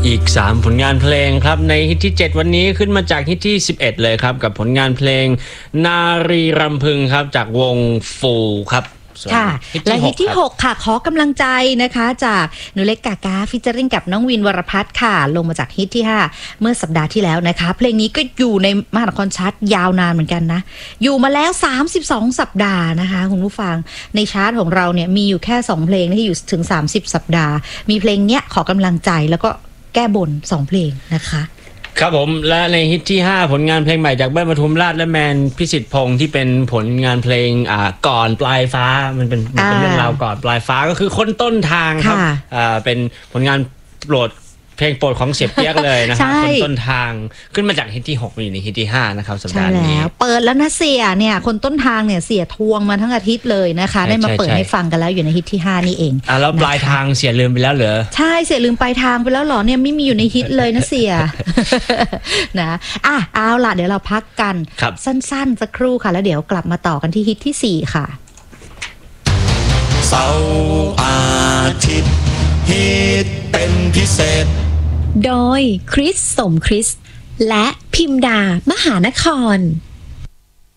อีก3ผลงานเพลงครับในฮิตที่7วันนี้ขึ้นมาจากฮิตที่11เลยครับกับผลงานเพลงนารีรำพึงครับจากวงฟูครับค่ะและฮิตที่6ค่ะขอกำลังใจนะคะจากหนูเล็กกากาฟิชเจอริ่งกับน้องวินวรพัฒน์ค่ะลงมาจากฮิตที่5เมื่อสัปดาห์ที่แล้วนะคะเพลงนี้ก็อยู่ในมหานครชาร์ตยาวนานเหมือนกันนะอยู่มาแล้ว32สัปดาห์นะคะคุณผู้ฟังในชาร์ตของเราเนี่ยมีอยู่แค่2เพลงที่อยู่ถึง30สัปดาห์มีเพลงเนี้ยขอกำลังใจแล้วก็แก้บน2เพลงนะคะครับผมและในฮิตที่5ผลงานเพลงใหม่จากเบิ้ลปทุมราชและแมนพิสิทธิ์พงษ์ที่เป็นผลงานเพลงก่อนปลายฟ้ามันเป็นเรื่องราวก่อนปลายฟ้าก็คือคนต้นทางครับเป็นผลงานโปรดเพลงโปรดของเสียเปียกเลยนะครับคนต้นทางขึ้นมาจากฮิตที่6อยู่ในฮิตที่5นะครับสัปดาห์นี้เปิดแล้วนะเสียเนี่ยคนต้นทางเนี่ยเสียทวงมาทั้งอาทิตย์เลยนะคะได้มาเปิดให้ฟังกันแล้วอยู่ในฮิตที่5นี่เองแล้วปลายทางเสียลืมไปแล้วเหรอใช่เสียลืมปลายทางไปแล้วเหรอเนี่ยไม่มีอยู่ในฮิตเลยนะเสียนะเอาล่ะเดี๋ยวเราพักกันสั้นๆสักครู่ค่ะแล้วเดี๋ยวกลับมาต่อกันที่ฮิตที่4ค่ะเสาร์อาทิตย์ฮิตเป็นพิเศษโดยคริสสมคริสและพิมดามหานคร